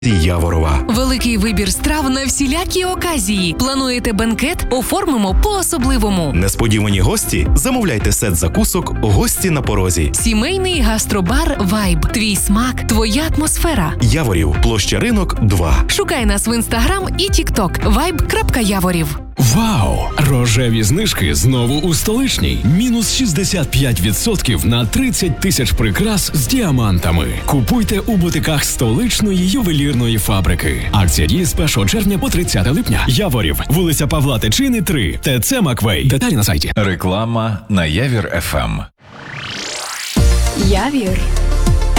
Яворова. Великий вибір страв на всілякі оказії. Плануєте бенкет? Оформимо по-особливому. Несподівані гості? Замовляйте сет закусок «Гості на порозі». Сімейний гастробар «Вайб». Твій смак, твоя атмосфера. Яворів, площа Ринок, 2. Шукай нас в Інстаграм і Тікток. vibe.яворів. Вау! Рожеві знижки знову у столичній. Мінус 65% на 30 тисяч прикрас з діамантами. Купуйте у бутиках столичної ювелірної фабрики. Акція діє з 1 червня по 30 липня. Яворів, вулиця Павла Тичини, 3. ТЦ Маквей. Деталі на сайті. Реклама на Явір ФМ. Явір